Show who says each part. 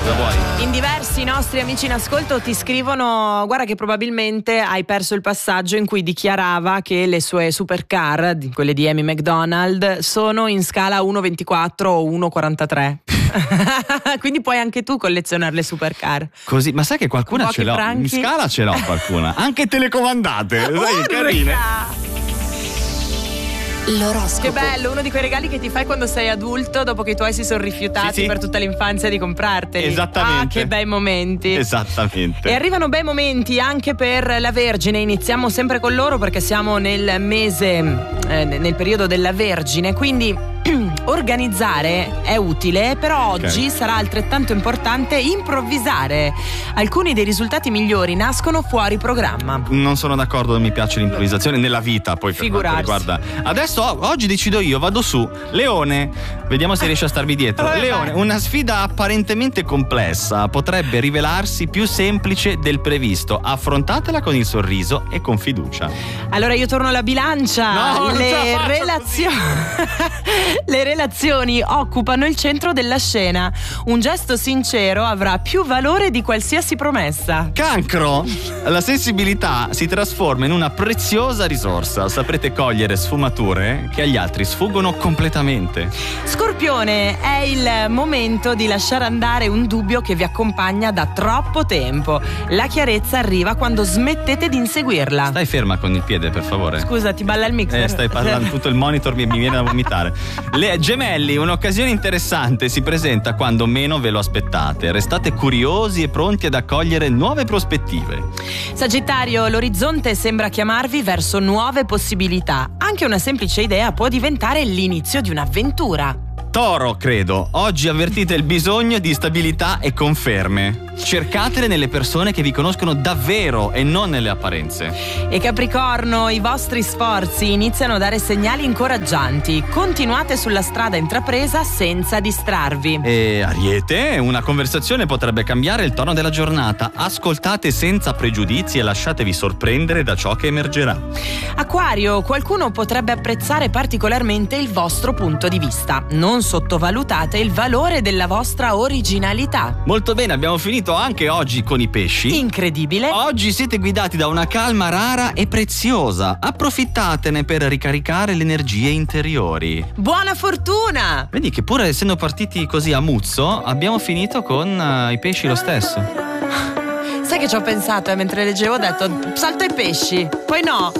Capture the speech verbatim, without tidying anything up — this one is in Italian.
Speaker 1: Cosa vuoi?
Speaker 2: In diversi nostri amici in ascolto ti scrivono: guarda che probabilmente hai perso il passaggio in cui dichiarava che le sue supercar, quelle di Amy McDonald, sono in scala uno virgola ventiquattro o uno virgola quarantatré. Quindi puoi anche tu collezionare le supercar.
Speaker 1: Così, ma sai che qualcuna ce l'ho?
Speaker 2: franchi.
Speaker 1: In scala ce l'ho qualcuna. Anche telecomandate. Sai, carine.
Speaker 3: L'oroscopo.
Speaker 2: Che bello, uno di quei regali che ti fai quando sei adulto, dopo che i tuoi si sono rifiutati
Speaker 1: Sì, sì.
Speaker 2: per tutta l'infanzia di comprarteli.
Speaker 1: Esattamente.
Speaker 2: Ah, che bei momenti.
Speaker 1: Esattamente.
Speaker 2: E arrivano bei momenti anche per la Vergine. Iniziamo sempre con loro perché siamo nel mese, eh, nel periodo della Vergine, quindi organizzare è utile, però oggi
Speaker 1: Ok.
Speaker 2: sarà altrettanto importante improvvisare. Alcuni dei risultati migliori nascono fuori programma.
Speaker 1: Non sono d'accordo, non mi piace l'improvvisazione nella vita, poi per quanto
Speaker 2: Figurarsi.
Speaker 1: riguarda. Adesso oggi decido io, vado su. Leone, vediamo se riesci a starmi dietro.
Speaker 2: Vabbè,
Speaker 1: Leone,
Speaker 2: vai.
Speaker 1: una sfida apparentemente complessa potrebbe rivelarsi più semplice del previsto. Affrontatela con il sorriso e con fiducia.
Speaker 2: Allora io torno alla bilancia.
Speaker 1: No, non ce
Speaker 2: le,
Speaker 1: la faccio
Speaker 2: relazioni le relazioni occupano il centro della scena. Un gesto sincero avrà più valore di qualsiasi promessa.
Speaker 1: Cancro, la sensibilità si trasforma in una preziosa risorsa. Saprete cogliere sfumature che agli altri sfuggono completamente.
Speaker 2: Scorpione, è il momento di lasciare andare un dubbio che vi accompagna da troppo tempo. La chiarezza arriva quando smettete di inseguirla.
Speaker 1: Stai ferma con il piede, per favore.
Speaker 2: Scusa, ti balla il mixer?
Speaker 1: Eh, stai parlando, tutto il monitor mi, mi viene da vomitare. Le gemelli, un'occasione interessante si presenta quando meno ve lo aspettate. Restate curiosi e pronti ad accogliere nuove prospettive.
Speaker 2: Sagittario, l'orizzonte sembra chiamarvi verso nuove possibilità. Anche una semplice idea può diventare l'inizio di un'avventura.
Speaker 1: Toro, credo, oggi avvertite il bisogno di stabilità e conferme. Cercatele nelle persone che vi conoscono davvero e non nelle apparenze.
Speaker 2: E Capricorno, i vostri sforzi iniziano a dare segnali incoraggianti. Continuate sulla strada intrapresa senza distrarvi.
Speaker 1: E Ariete, una conversazione potrebbe cambiare il tono della giornata. Ascoltate senza pregiudizi e lasciatevi sorprendere da ciò che emergerà.
Speaker 2: Acquario, qualcuno potrebbe apprezzare particolarmente il vostro punto di vista. Non sottovalutate il valore della vostra originalità.
Speaker 1: Molto bene, abbiamo finito anche oggi con i pesci.
Speaker 2: Incredibile.
Speaker 1: Oggi siete guidati da una calma rara e preziosa. Approfittatene per ricaricare le energie interiori.
Speaker 2: Buona fortuna!
Speaker 1: Vedi che pur essendo partiti così a muzzo, abbiamo finito con uh, i pesci lo stesso.
Speaker 2: Sai che ci ho pensato, eh, mentre leggevo ho detto salto ai pesci. Poi no.